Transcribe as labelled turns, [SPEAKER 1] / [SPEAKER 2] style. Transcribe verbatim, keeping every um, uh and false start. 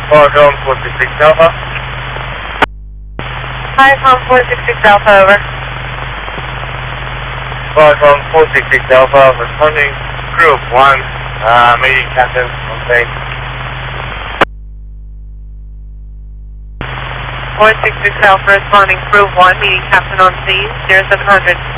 [SPEAKER 1] Foghorn four six six Alpha.
[SPEAKER 2] Hi, com four six six Alpha, over.
[SPEAKER 1] Foghorn four six six Alpha, responding Group one, uh, meeting Captain on scene.
[SPEAKER 2] four six six Alpha, responding Group one, meeting Captain on scene, zero seven hundred.